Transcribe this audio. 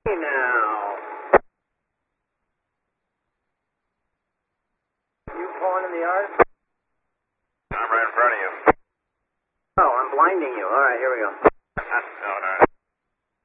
Now. You pulling in the yard? I'm right in front of you. Oh, I'm blinding you. All right, here we go. That's